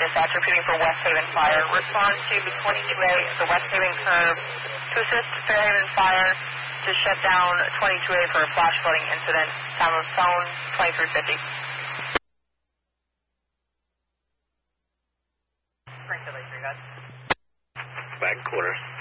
dispatch repeating for West Haven Fire. Respond to the 22A, the West Haven curve, to assist Fairhaven Fire to shut down 22A for a flash flooding incident. Time of phone 2350. Back quarters.